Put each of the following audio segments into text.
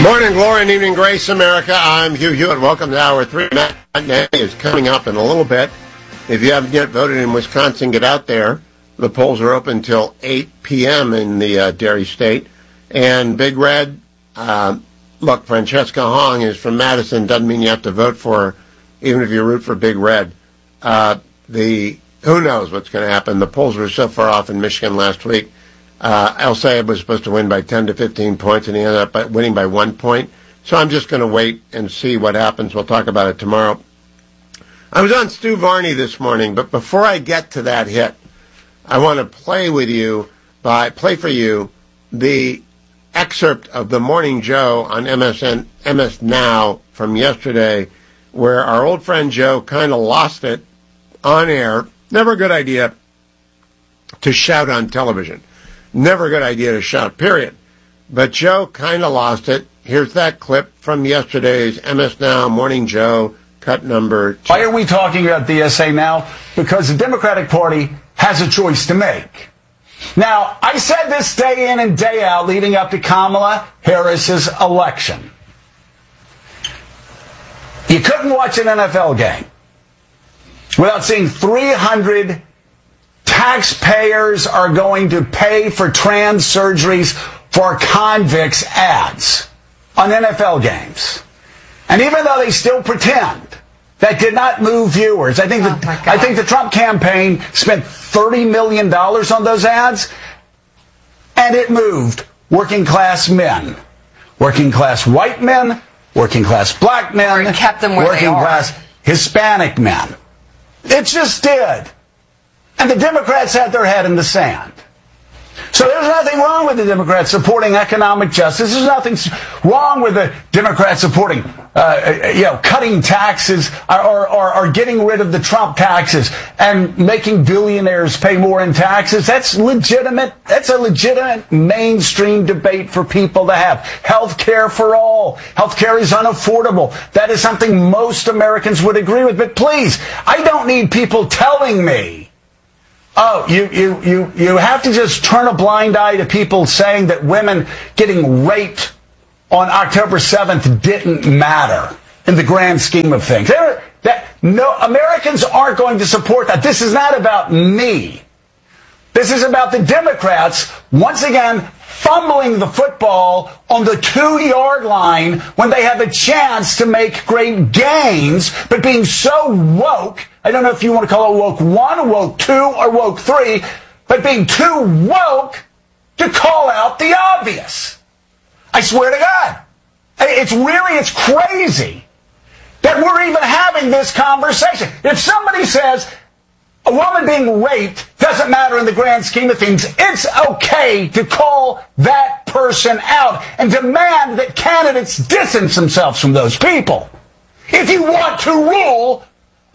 Morning glory and evening grace, America. I'm Hugh Hewitt. Welcome to Hour 3. Matt Day is coming up in a little bit. If you haven't yet voted in Wisconsin, get out there. The polls are open until 8 p.m. in the Dairy State. And Big Red, look, Francesca Hong is from Madison. Doesn't mean you have to vote for her, even if you root for Big Red. Who knows what's going to happen? The polls were so far off in Michigan last week. El Sayed was supposed to win by 10 to 15 points, and he ended up winning by 1 point. So I'm just going to wait and see what happens. We'll talk about it tomorrow. I was on Stu Varney this morning, but before I get to that hit, I want to play for you the excerpt of the Morning Joe on MS Now from yesterday, where our old friend Joe kind of lost it on air. Never a good idea to shout on television. Never a good idea to shout, period. But Joe kind of lost it. Here's that clip from yesterday's MS Now Morning Joe, cut number 2. Why are we talking about the SA now? Because the Democratic Party has a choice to make. Now, I said this day in and day out leading up to Kamala Harris's election. You couldn't watch an NFL game without seeing 300 taxpayers are going to pay for trans surgeries for convicts ads on NFL games. And even though they still pretend, that did not move viewers. I think the Trump campaign spent $30 million on those ads, and it moved working class men, working class white men, working class black men, or kept them where working class Hispanic men. It just did. And the Democrats had their head in the sand. So there's nothing wrong with the Democrats supporting economic justice. There's nothing wrong with the Democrats supporting, cutting taxes or getting rid of the Trump taxes and making billionaires pay more in taxes. That's legitimate. That's a legitimate mainstream debate for people to have. Health care for all. Health care is unaffordable. That is something most Americans would agree with. But please, I don't need people telling me, oh, you have to just turn a blind eye to people saying that women getting raped on October 7th didn't matter in the grand scheme of things. No, Americans aren't going to support that. This is not about me. This is about the Democrats, once again, fumbling the football on the 2-yard line when they have a chance to make great gains, but being so woke, I don't know if you want to call it woke 1, woke 2, or woke 3, but being too woke to call out the obvious. I swear to God. It's crazy that we're even having this conversation. If somebody says a woman being raped doesn't matter in the grand scheme of things, it's okay to call that person out and demand that candidates distance themselves from those people. If you want to rule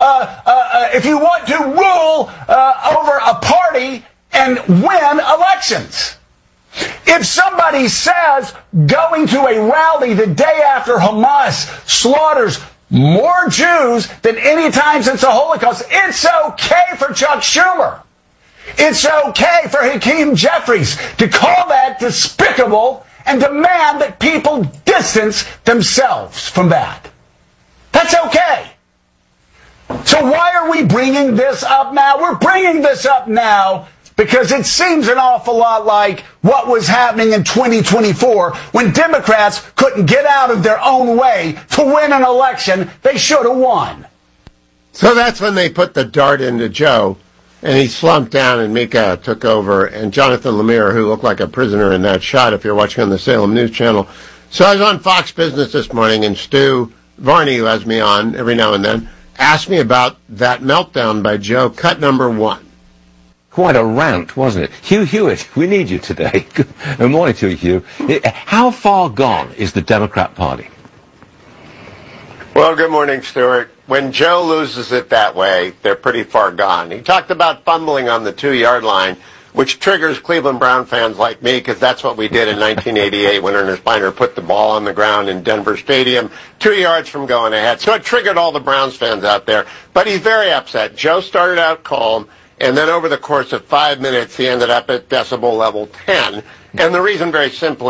over a party and win elections. If somebody says going to a rally the day after Hamas slaughters more Jews than any time since the Holocaust, it's okay for Chuck Schumer. It's okay for Hakeem Jeffries to call that despicable and demand that people distance themselves from that. That's okay. So why are we bringing this up now? We're bringing this up now because it seems an awful lot like what was happening in 2024 when Democrats couldn't get out of their own way to win an election they should have won. So that's when they put the dart into Joe, and he slumped down, and Mika took over, and Jonathan Lemire, who looked like a prisoner in that shot if you're watching on the Salem News Channel. So I was on Fox Business this morning, and Stu Varney, who has me on every now and then, asked me about that meltdown by Joe, cut number 1. Quite a rant, wasn't it? Hugh Hewitt, we need you today. Good morning to you, Hugh. How far gone is the Democrat Party? Well, good morning, Stuart. When Joe loses it that way, they're pretty far gone. He talked about fumbling on the 2-yard line, which triggers Cleveland Brown fans like me, because that's what we did in 1988 when Ernest Biner put the ball on the ground in Denver Stadium, 2 yards from going ahead. So it triggered all the Browns fans out there. But he's very upset. Joe started out calm, and then over the course of 5 minutes, he ended up at decibel level 10. And the reason, very simply,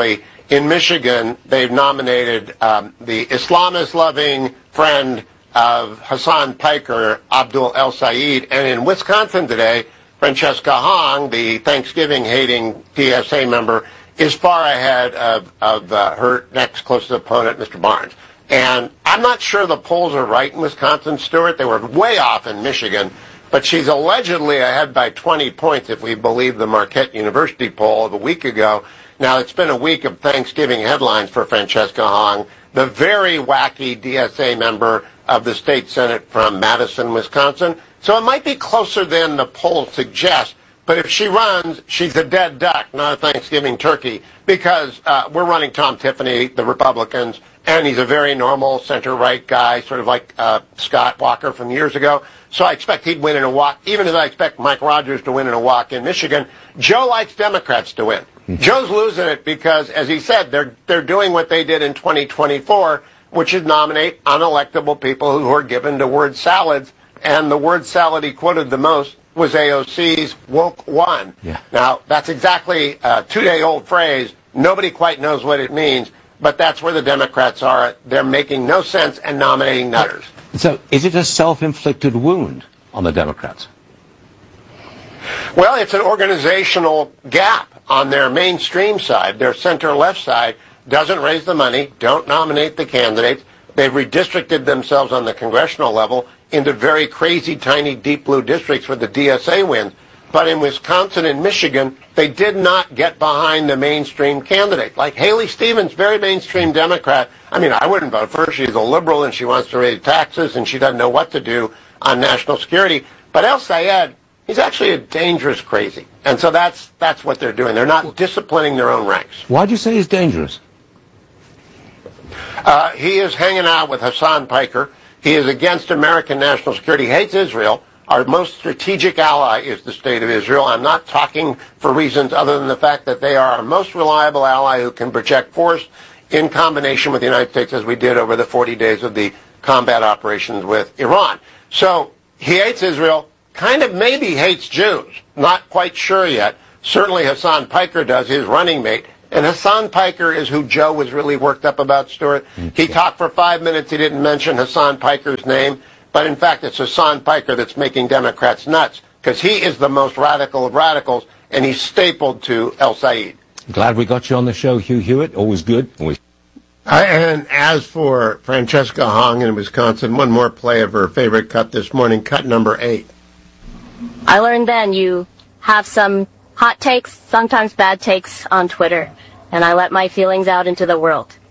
in Michigan, they've nominated the Islamist-loving friend of Hassan Piker, Abdul El Sayed, and in Wisconsin today, Francesca Hong, the Thanksgiving-hating DSA member, is far ahead of her next closest opponent, Mr. Barnes. And I'm not sure the polls are right in Wisconsin, Stuart. They were way off in Michigan, but she's allegedly ahead by 20 points if we believe the Marquette University poll of a week ago. Now, it's been a week of Thanksgiving headlines for Francesca Hong, the very wacky DSA member of the state Senate from Madison, Wisconsin. So it might be closer than the polls suggest. But if she runs, she's a dead duck, not a Thanksgiving turkey, because we're running Tom Tiffany, the Republicans, and he's a very normal center-right guy, sort of like Scott Walker from years ago. So I expect he'd win in a walk, even as I expect Mike Rogers to win in a walk in Michigan. Joe likes Democrats to win. Joe's losing it because, as he said, they're doing what they did in 2024, which is nominate unelectable people who are given to word salads. And the word salad he quoted the most was AOC's woke one. Yeah. Now, that's exactly a 2-day-old phrase. Nobody quite knows what it means, but that's where the Democrats are. They're making no sense and nominating nutters. So is it a self-inflicted wound on the Democrats? Well, it's an organizational gap on their mainstream side. Their center-left side doesn't raise the money, don't nominate the candidates. They've redistricted themselves on the congressional level into very crazy, tiny, deep blue districts where the DSA wins. But in Wisconsin and Michigan, they did not get behind the mainstream candidate. Like Haley Stevens, very mainstream Democrat. I mean, I wouldn't vote for her. She's a liberal and she wants to raise taxes and she doesn't know what to do on national security. But El Sayed, he's actually a dangerous crazy. And so that's what they're doing. They're not disciplining their own ranks. Why'd you say he's dangerous? He is hanging out with Hassan Piker. He is against American national security, hates Israel. Our most strategic ally is the State of Israel. I'm not talking for reasons other than the fact that they are our most reliable ally who can project force in combination with the United States, as we did over the 40 days of the combat operations with Iran. So he hates Israel, kind of maybe hates Jews. Not quite sure yet. Certainly Hassan Piker does, his running mate. And Hassan Piker is who Joe was really worked up about, Stuart. He talked for 5 minutes. He didn't mention Hassan Piker's name. But in fact, it's Hassan Piker that's making Democrats nuts because he is the most radical of radicals, and he's stapled to El Sayed. Glad we got you on the show, Hugh Hewitt. Always good. Always. And as for Francesca Hong in Wisconsin, one more play of her favorite cut this morning, cut number 8. I learned then you have some hot takes, sometimes bad takes on Twitter, and I let my feelings out into the world.